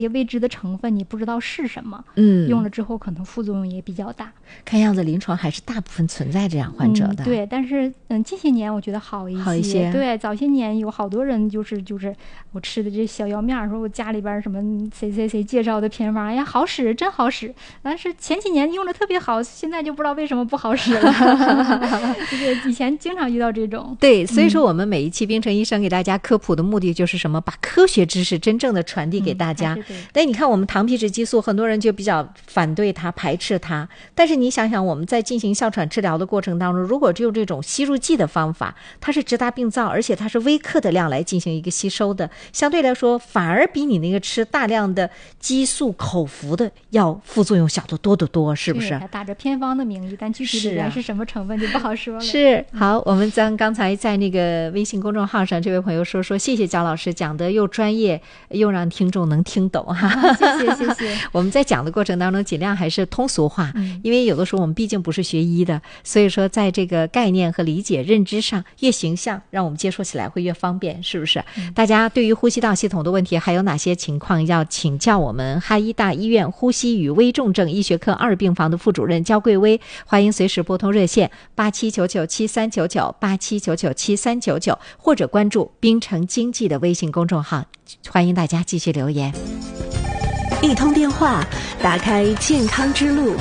些未知的成分你不知道是什么，用了之后可能副作用也比较大。 看样子临床还是大部分存在这样患者的。 对，但是近些年我觉得好一些。对，早些年有好多人就是我吃的这小药面，说我家里边什么谁介绍的偏方，哎呀好使，真好使。但是前几年用的特别好，现在就不知道为什么不好使了。就是以前经常遇到这种。 对，所以说我们每一期冰城医生给大家科普的目的就是什么？把科学知识真正的传递给大家。但你看我们糖皮质激素，很多人就比较反对它，排斥它。但是你想想，我们在进行哮喘治疗的过程当中，如果只有这种吸入剂的方法，它是直达病灶，而且它是微克的量来进行一个吸收的，相对来说反而比你那个吃大量的激素口服的要副作用小得多得多，是不是？ 它打着偏方的名义，但具体里边是什么成分就不好说了。 是。好，我们刚才在那个微信公众号上，这位朋友说谢谢焦老师讲的又专业又让听众能听懂哈。 谢谢。 我们在讲的过程当中尽量还是通俗化，因为有的时候我们毕竟不是学医的，所以说在这个概念和理解认知上越形象，让我们接受起来会越方便，是不是？大家对于呼吸道系统的问题还有哪些情况要请教我们哈医大医院呼吸与危重症医学科2病房的副主任焦桂薇，欢迎随时拨通热线87997399 87997399，或者关注冰城经济的微信公众号，欢迎大家继续留言。 一通电话打开健康之路，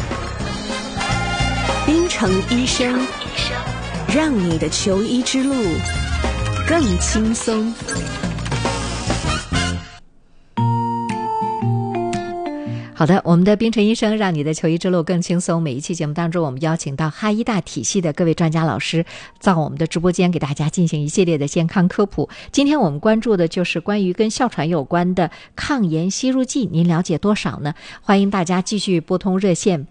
冰城医生，让你的求医之路更轻松。 好的，我们的冰城医生让你的求医之路更轻松。每一期节目当中，我们邀请到哈医大体系的各位专家老师到我们的直播间给大家进行一系列的健康科普。今天我们关注的就是关于跟哮喘有关的抗炎吸入剂，您了解多少呢？欢迎大家继续拨通热线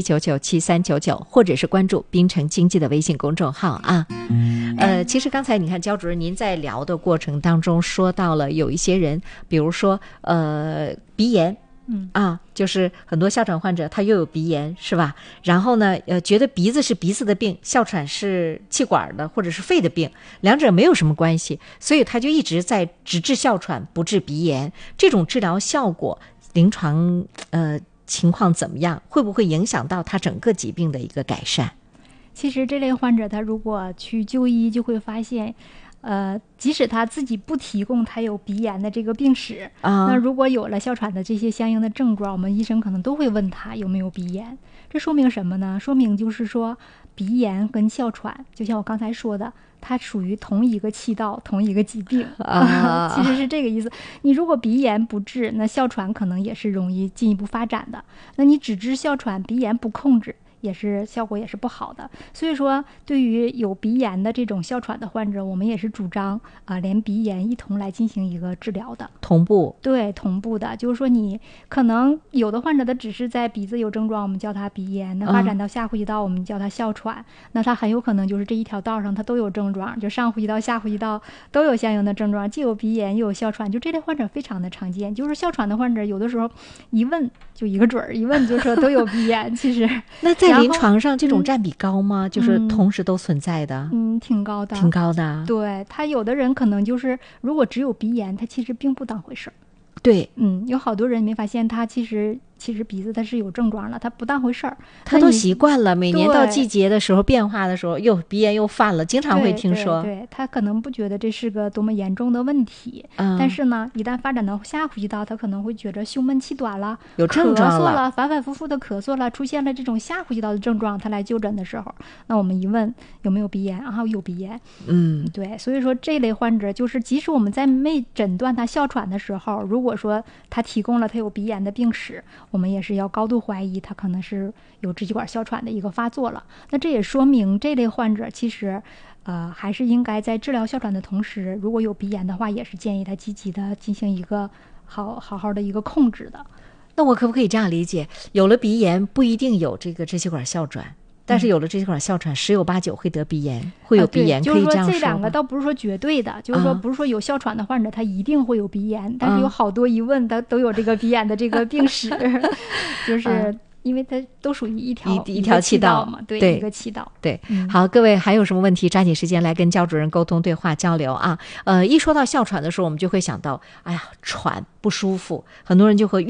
87997399，或者是关注冰城经济的微信公众号啊。其实刚才你看焦主任您在聊的过程当中说到了有一些人，比如说鼻炎。就是很多哮喘患者他又有鼻炎是吧？然后呢觉得鼻子是鼻子的病，哮喘是气管的或者是肺的病，两者没有什么关系，所以他就一直在只治哮喘不治鼻炎。这种治疗效果临床情况怎么样？会不会影响到他整个疾病的一个改善？ 其实这类患者他如果去就医就会发现即使他自己不提供他有鼻炎的这个病史，那如果有了哮喘的这些相应的症状，我们医生可能都会问他有没有鼻炎。这说明什么呢？说明就是说鼻炎跟哮喘就像我刚才说的，它属于同一个气道同一个疾病其实是这个意思。你如果鼻炎不治，那哮喘可能也是容易进一步发展的，那你只治哮喘，鼻炎不控制，也是效果也是不好的。所以说对于有鼻炎的这种哮喘的患者，我们也是主张连鼻炎一同来进行一个治疗的， 同步。 对，同步的。就是说你可能有的患者他只是在鼻子有症状，我们叫他鼻炎，那发展到下呼吸道我们叫他哮喘，那他很有可能就是这一条道上他都有症状，就上呼吸道下呼吸道都有相应的症状，既有鼻炎又有哮喘，就这类患者非常的常见。就是哮喘的患者有的时候一问就一个准儿，一问就说都有鼻炎其实那在临床上这种占比高吗？就是同时都存在的？ 挺高的， 挺高的。 对，他有的人可能就是如果只有鼻炎，他其实并不当回事儿。 对， 有好多人没发现他其实鼻子它是有症状了，他不当回事儿， 他都习惯了，每年到季节的时候变化的时候又鼻炎又犯了，经常会听说。 对，他可能不觉得这是个多么严重的问题，但是呢一旦发展到下呼吸道，他可能会觉得胸闷气短了， 有症状了， 咳嗽了，反反复复的咳嗽了，出现了这种下呼吸道的症状，他来就诊的时候，那我们一问有没有鼻炎，有鼻炎。对，所以说这类患者就是即使我们在没诊断他哮喘的时候，如果说他提供了他有鼻炎的病史，我们也是要高度怀疑他可能是有支气管哮喘的一个发作了。那这也说明这类患者其实还是应该在治疗哮喘的同时，如果有鼻炎的话，也是建议他积极的进行一个好好的一个控制的。 那我可不可以这样理解，有了鼻炎不一定有这个支气管哮喘，但是有了支气管哮喘10有89会得鼻炎，会有鼻炎，可以这样说吗？ 就是说这两个倒不是说绝对的，就是说不是说有哮喘的患者他一定会有鼻炎，但是有好多一问他都有这个鼻炎的这个病史就是因为它都属于一条气道嘛，对，一个气道。 对，好，各位还有什么问题，抓紧时间来跟焦主任沟通、对话、交流啊。一说到哮喘的时候，我们就会想到，哎呀，喘不舒服，很多人就会